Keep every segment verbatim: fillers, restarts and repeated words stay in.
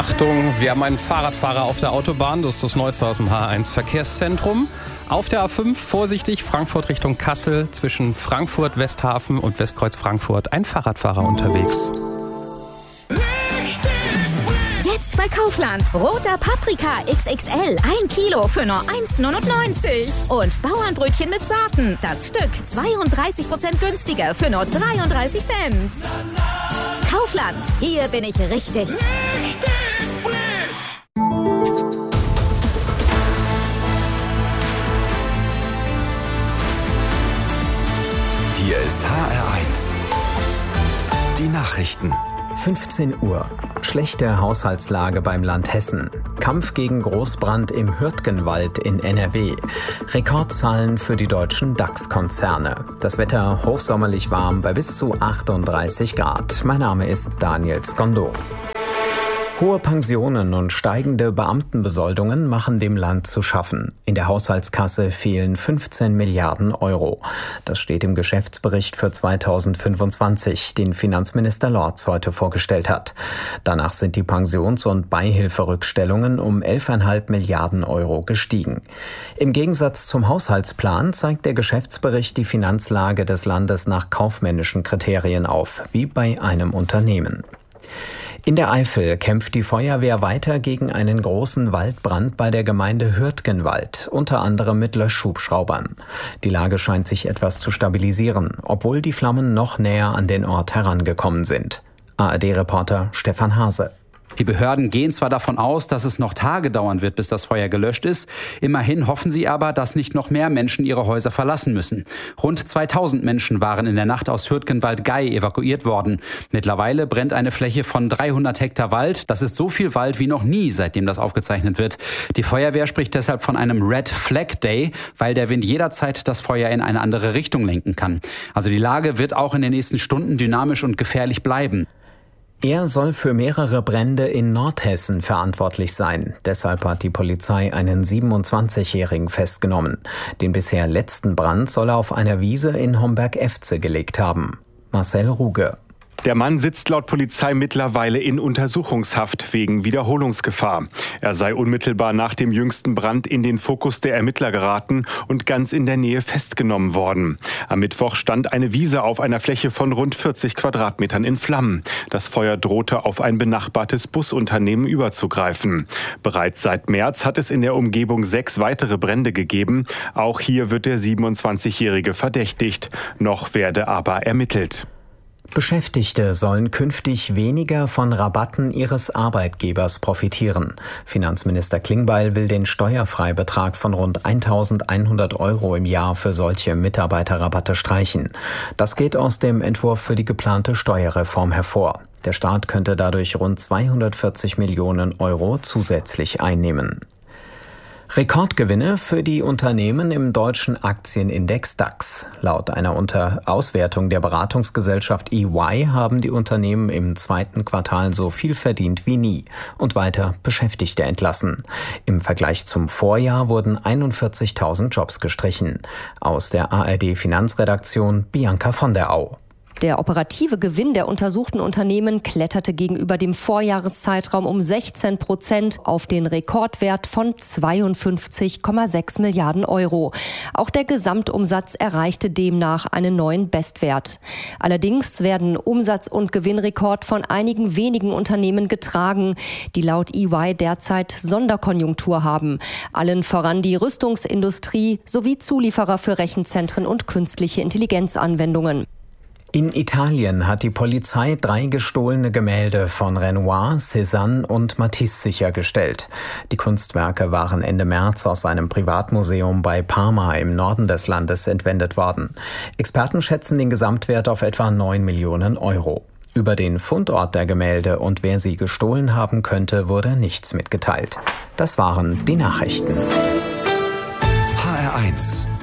Achtung, wir haben einen Fahrradfahrer auf der Autobahn. Das ist das Neueste aus dem H eins Verkehrszentrum. Auf der A fünf vorsichtig Frankfurt Richtung Kassel. Zwischen Frankfurt Westhafen und Westkreuz Frankfurt ein Fahrradfahrer unterwegs. Jetzt bei Kaufland. Roter Paprika X X L. Ein Kilo für nur eins neunundneunzig. Und Bauernbrötchen mit Saaten. Das Stück zweiunddreißig Prozent günstiger für nur dreiunddreißig Cent. Kaufland. Hier bin ich richtig. Richtig frisch. Hier ist H R eins. Die Nachrichten. fünfzehn Uhr. Schlechte Haushaltslage beim Land Hessen. Kampf gegen Großbrand im Hürtgenwald in N R W. Rekordzahlen für die deutschen DAX-Konzerne. Das Wetter hochsommerlich warm bei bis zu achtunddreißig Grad. Mein Name ist Daniel Skondo. Hohe Pensionen und steigende Beamtenbesoldungen machen dem Land zu schaffen. In der Haushaltskasse fehlen fünfzehn Milliarden Euro. Das steht im Geschäftsbericht für zweitausendfünfundzwanzig, den Finanzminister Lorz heute vorgestellt hat. Danach sind die Pensions- und Beihilferückstellungen um elf Komma fünf Milliarden Euro gestiegen. Im Gegensatz zum Haushaltsplan zeigt der Geschäftsbericht die Finanzlage des Landes nach kaufmännischen Kriterien auf, wie bei einem Unternehmen. In der Eifel kämpft die Feuerwehr weiter gegen einen großen Waldbrand bei der Gemeinde Hürtgenwald, unter anderem mit Löschhubschraubern. Die Lage scheint sich etwas zu stabilisieren, obwohl die Flammen noch näher an den Ort herangekommen sind. A R D-Reporter Stefan Hase. Die Behörden gehen zwar davon aus, dass es noch Tage dauern wird, bis das Feuer gelöscht ist. Immerhin hoffen sie aber, dass nicht noch mehr Menschen ihre Häuser verlassen müssen. Rund zweitausend Menschen waren in der Nacht aus Hürtgenwald-Gei evakuiert worden. Mittlerweile brennt eine Fläche von dreihundert Hektar Wald. Das ist so viel Wald wie noch nie, seitdem das aufgezeichnet wird. Die Feuerwehr spricht deshalb von einem Red Flag Day, weil der Wind jederzeit das Feuer in eine andere Richtung lenken kann. Also die Lage wird auch in den nächsten Stunden dynamisch und gefährlich bleiben. Er soll für mehrere Brände in Nordhessen verantwortlich sein. Deshalb hat die Polizei einen siebenundzwanzigjährigen festgenommen. Den bisher letzten Brand soll er auf einer Wiese in Homberg-Efze gelegt haben. Marcel Ruge. Der Mann sitzt laut Polizei mittlerweile in Untersuchungshaft wegen Wiederholungsgefahr. Er sei unmittelbar nach dem jüngsten Brand in den Fokus der Ermittler geraten und ganz in der Nähe festgenommen worden. Am Mittwoch stand eine Wiese auf einer Fläche von rund vierzig Quadratmetern in Flammen. Das Feuer drohte auf ein benachbartes Busunternehmen überzugreifen. Bereits seit März hat es in der Umgebung sechs weitere Brände gegeben. Auch hier wird der siebenundzwanzigjährige verdächtigt. Noch werde aber ermittelt. Beschäftigte sollen künftig weniger von Rabatten ihres Arbeitgebers profitieren. Finanzminister Klingbeil will den Steuerfreibetrag von rund eintausendeinhundert Euro im Jahr für solche Mitarbeiterrabatte streichen. Das geht aus dem Entwurf für die geplante Steuerreform hervor. Der Staat könnte dadurch rund zweihundertvierzig Millionen Euro zusätzlich einnehmen. Rekordgewinne für die Unternehmen im deutschen Aktienindex DAX. Laut einer Unter- Auswertung der Beratungsgesellschaft E Y haben die Unternehmen im zweiten Quartal so viel verdient wie nie und weiter Beschäftigte entlassen. Im Vergleich zum Vorjahr wurden einundvierzigtausend Jobs gestrichen. Aus der A R D-Finanzredaktion Bianca von der Au. Der operative Gewinn der untersuchten Unternehmen kletterte gegenüber dem Vorjahreszeitraum um sechzehn Prozent auf den Rekordwert von zweiundfünfzig Komma sechs Milliarden Euro. Auch der Gesamtumsatz erreichte demnach einen neuen Bestwert. Allerdings werden Umsatz- und Gewinnrekord von einigen wenigen Unternehmen getragen, die laut E Y derzeit Sonderkonjunktur haben. Allen voran die Rüstungsindustrie sowie Zulieferer für Rechenzentren und künstliche Intelligenzanwendungen. In Italien hat die Polizei drei gestohlene Gemälde von Renoir, Cézanne und Matisse sichergestellt. Die Kunstwerke waren Ende März aus einem Privatmuseum bei Parma im Norden des Landes entwendet worden. Experten schätzen den Gesamtwert auf etwa neun Millionen Euro. Über den Fundort der Gemälde und wer sie gestohlen haben könnte, wurde nichts mitgeteilt. Das waren die Nachrichten. H R eins.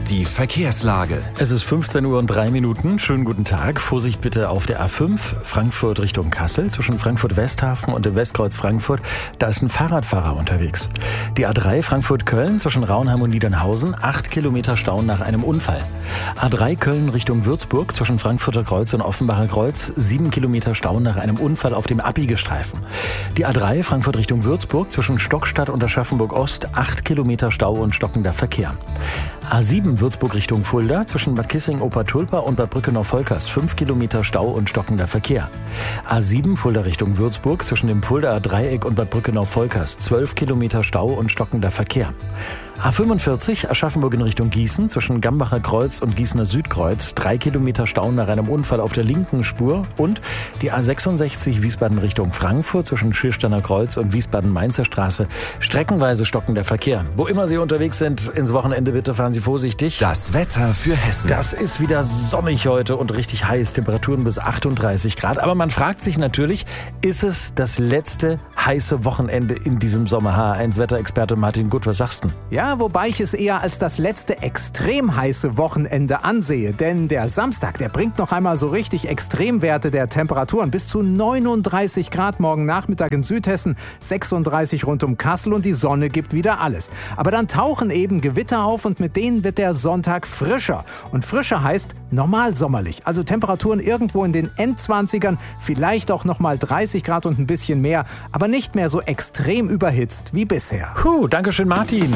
Die Verkehrslage. Es ist fünfzehn Uhr und drei Minuten. Schönen guten Tag. Vorsicht bitte auf der A fünf, Frankfurt Richtung Kassel, zwischen Frankfurt-Westhafen und dem Westkreuz Frankfurt. Da ist ein Fahrradfahrer unterwegs. Die A drei Frankfurt-Köln zwischen Raunheim und Niedernhausen, acht Kilometer Stau nach einem Unfall. A drei Köln Richtung Würzburg zwischen Frankfurter Kreuz und Offenbacher Kreuz, sieben Kilometer Stau nach einem Unfall auf dem Abbiegestreifen. Die A drei Frankfurt Richtung Würzburg zwischen Stockstadt und Aschaffenburg Ost, acht Kilometer Stau und stockender Verkehr. A sieben Würzburg Richtung Fulda zwischen Bad Kissing-Obertulpa und Bad Brückenau-Volkers, fünf Kilometer Stau und stockender Verkehr. A sieben Fulda Richtung Würzburg zwischen dem Fuldaer Dreieck und Bad Brückenau-Volkers, zwölf Kilometer Stau und stockender Verkehr. A fünfundvierzig Aschaffenburg in Richtung Gießen zwischen Gambacher Kreuz und Gießener Südkreuz, drei Kilometer Stau nach einem Unfall auf der linken Spur. Und die A sechsundsechzig Wiesbaden Richtung Frankfurt zwischen Schiersteiner Kreuz und Wiesbaden-Mainzer Straße, streckenweise stockender Verkehr. Wo immer Sie unterwegs sind, ins Wochenende bitte fahren Sie vorsichtig. Das Wetter für Hessen. Das ist wieder sonnig heute und richtig heiß, Temperaturen bis achtunddreißig Grad. Aber man fragt sich natürlich, ist es das letzte heiße Wochenende in diesem Sommer? H eins Wetterexperte Martin Gutt, was sagst du? Ja, wobei ich es eher als das letzte extrem heiße Wochenende ansehe. Denn der Samstag, der bringt noch einmal so richtig Extremwerte der Temperaturen. Bis zu neununddreißig Grad morgen Nachmittag in Südhessen, sechsunddreißig rund um Kassel und die Sonne gibt wieder alles. Aber dann tauchen eben Gewitter auf und mit denen wird der Sonntag frischer. Und frischer heißt normal sommerlich. Also Temperaturen irgendwo in den Endzwanzigern, vielleicht auch noch mal dreißig Grad und ein bisschen mehr. Aber nicht mehr so extrem überhitzt wie bisher. Puh, dankeschön Martin.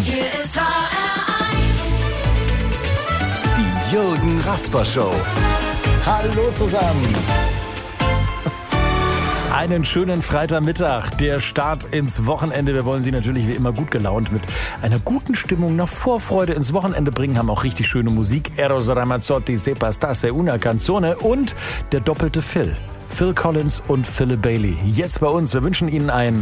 Die Jürgen Rasper Show. Hallo zusammen. Einen schönen Freitagmittag, der Start ins Wochenende. Wir wollen Sie natürlich wie immer gut gelaunt mit einer guten Stimmung nach Vorfreude ins Wochenende bringen. Haben auch richtig schöne Musik. Eros Ramazzotti, Se Pastasse una Canzone und der doppelte Phil. Phil Collins und Philip Bailey. Jetzt bei uns. Wir wünschen Ihnen ein